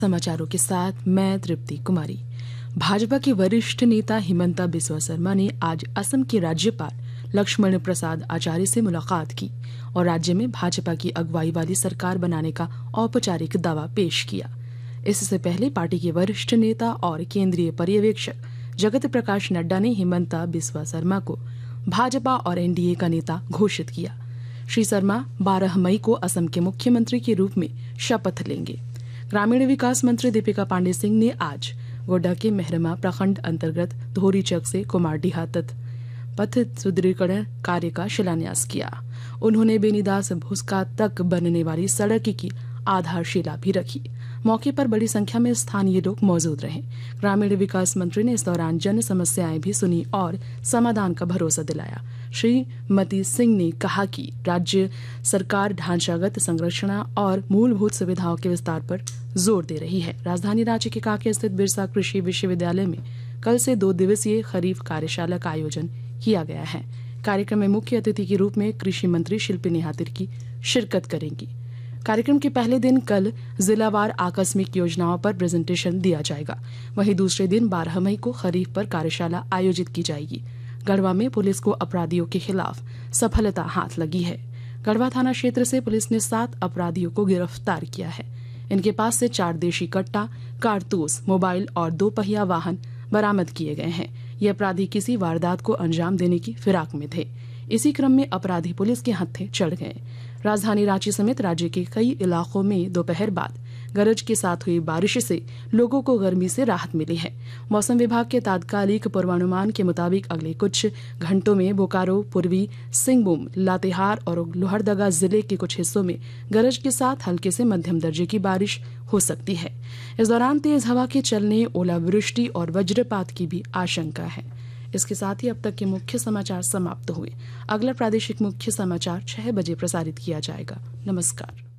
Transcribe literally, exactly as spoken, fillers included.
समाचारों के साथ मैं तृप्ति कुमारी। भाजपा के वरिष्ठ नेता हिमंता बिस्वा शर्मा ने आज असम के राज्यपाल लक्ष्मण प्रसाद आचार्य से मुलाकात की और राज्य में भाजपा की अगुवाई वाली सरकार बनाने का औपचारिक दावा पेश किया। इससे पहले पार्टी के वरिष्ठ नेता और केंद्रीय पर्यवेक्षक जगत प्रकाश नड्डा ने हिमंता बिस्वा शर्मा को भाजपा और एनडीए का नेता घोषित किया। श्री शर्मा बारह मई को असम के मुख्यमंत्री के रूप में शपथ लेंगे। ग्रामीण विकास मंत्री दीपिका पांडे सिंह ने आज गोड्डा के मेहरमा प्रखंड अंतर्गत धोरीचक से कुमारडीहा तक पथ सुदृढ़ीकरण कार्य का शिलान्यास किया। उन्होंने बेनीदास भूस्का तक बनने वाली सड़क की आधारशिला भी रखी। मौके पर बड़ी संख्या में स्थानीय लोग मौजूद रहे। ग्रामीण विकास मंत्री ने इस दौरान जन समस्याएं भी सुनी और समाधान का भरोसा दिलाया। श्रीमती सिंह ने कहा कि राज्य सरकार ढांचागत संरचना और मूलभूत सुविधाओं के विस्तार पर जोर दे रही है। राजधानी रांची के कांके स्थित बिरसा कृषि विश्वविद्यालय में कल से दो दिवसीय खरीफ कार्यशाला का आयोजन किया गया है। कार्यक्रम में मुख्य अतिथि के रूप में कृषि मंत्री शिल्पी नेहा तिर्की शिरकत करेंगी। कार्यक्रम के पहले दिन कल जिलावार आकस्मिक योजनाओं पर प्रेजेंटेशन दिया जाएगा। वहीं दूसरे दिन बारह मई को खरीफ पर कार्यशाला आयोजित की जाएगी। गढ़वा में पुलिस को अपराधियों के खिलाफ सफलता हाथ लगी है। गढ़वा थाना क्षेत्र से पुलिस ने सात अपराधियों को गिरफ्तार किया है। इनके पास से चार देशी कट्टा, कारतूस, मोबाइल और दो पहिया वाहन बरामद किए गए हैं। ये अपराधी किसी वारदात को अंजाम देने की फिराक में थे। इसी क्रम में अपराधी पुलिस के हत्थे चढ़ गए। राजधानी रांची समेत राज्य के कई इलाकों में दोपहर बाद गरज के साथ हुई बारिश से लोगों को गर्मी से राहत मिली है। मौसम विभाग के तात्कालिक पूर्वानुमान के मुताबिक अगले कुछ घंटों में बोकारो, पूर्वी सिंहभूम, लातेहार और लोहरदगा जिले के कुछ हिस्सों में गरज के साथ हल्के से मध्यम दर्जे की बारिश हो सकती है। इस दौरान तेज हवा के चलने, ओलावृष्टि और वज्रपात की भी आशंका है। इसके साथ ही अब तक के मुख्य समाचार समाप्त हुए। अगला प्रादेशिक मुख्य समाचार छह बजे प्रसारित किया जाएगा। नमस्कार।